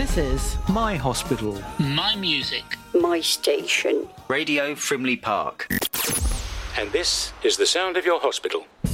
This is My Hospital. My music. My station. Radio Frimley Park. And this is the sound of your hospital.